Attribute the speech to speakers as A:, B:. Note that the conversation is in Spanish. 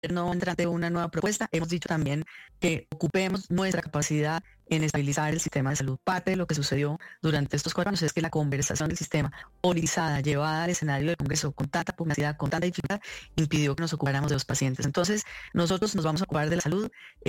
A: no entrante una nueva propuesta, hemos dicho también que ocupemos nuestra capacidad en estabilizar el sistema de salud. Parte de lo que sucedió durante estos 4 años es que la conversación del sistema politizada, llevada al escenario del Congreso con tanta pugnacidad, con tanta dificultad, impidió que nos ocupáramos de los pacientes. Entonces, nosotros nos vamos a ocupar de la salud.